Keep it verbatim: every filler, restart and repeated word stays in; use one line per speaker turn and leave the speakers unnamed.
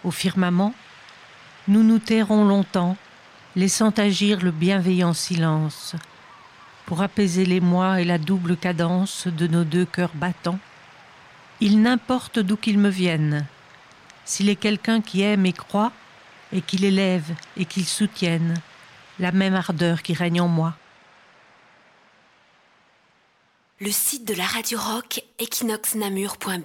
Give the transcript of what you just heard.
au firmament, nous nous tairons longtemps, laissant agir le bienveillant silence, pour apaiser l'émoi et la double cadence de nos deux cœurs battants. Il n'importe d'où qu'ils me viennent, s'il est quelqu'un qui aime et croit, et qu'il élève et qu'il soutienne la même ardeur qui règne en moi.
Le site de la Radio Rock, equinox namur point b